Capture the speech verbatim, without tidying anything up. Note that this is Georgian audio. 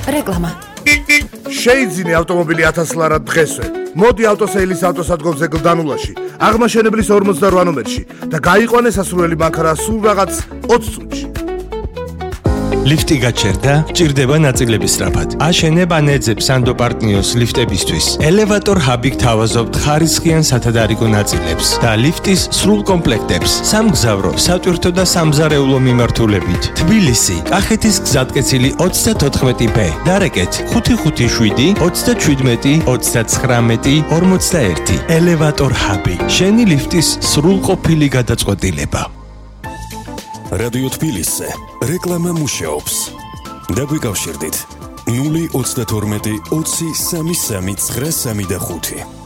რეკლამა. შეიძინე ავტომობილი ათას ლარად დღესვე. მოდი ავტოსეილის ავტოსადგომზე გლდანულაში, აღმაშენებლის ორმოცდარვა ნომერში და გაიყვანე სასურველი მანქანა სულ რაღაც ოცი წუთში. ლიფტი გაჩერდა, ჭირდება ნაწილების სწრაფად. აშენებ ან ეძებ სანდო პარტნიოს ლიფტებისთვის. ელევატორ ჰაბი გთავაზობთ ხარისხიან სათადარიგო ნაწილებს და ლიფტის სრულ კომპლექტებს. სამგზავრო, სატვირთო და სამზარეულო მიმართულებით. თბილისი, კახეთის გზატკეცილი ოცდათოთხმეტი ბ. დარეკეთ ხუთი ხუთი შვიდი ოცდაჩვიდმეტი ოცდაცხრამეტი ორმოცდაერთი. ელევატორ ჰაბი. შენი ლიფტის სრულყოფილი გადაწყვეტილება. რადიო თბილისზე რეკლამა მუშაობს. დაგვიკავშირდით ნული ოცდათორმეტი ოცი სამი სამი ცხრა სამი და ხუთი.